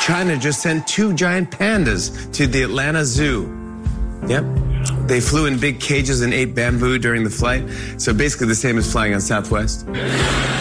China just sent 2 giant pandas to the Atlanta Zoo. Yep. They flew in big cages and ate bamboo during the flight. So basically the same as flying on Southwest.